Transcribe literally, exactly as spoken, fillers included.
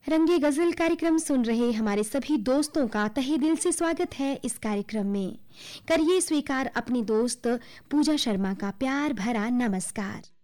रंगे गजल कार्यक्रम सुन रहे हमारे सभी दोस्तों का तहे दिल से स्वागत है इस कार्यक्रम में। करिए स्वीकार अपनी दोस्त पूजा शर्मा का प्यार भरा नमस्कार।